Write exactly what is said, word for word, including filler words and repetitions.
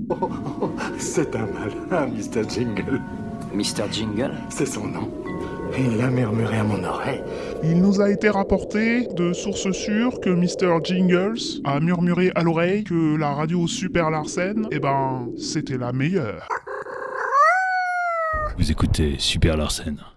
Oh, oh, c'est un malin, mister Jingle. mister Jingle? C'est son nom. Il l'a murmuré à mon oreille. Il nous a été rapporté de sources sûres que mister Jingles a murmuré à l'oreille que la radio Super Larsen, eh ben, c'était la meilleure. Vous écoutez Super Larsen.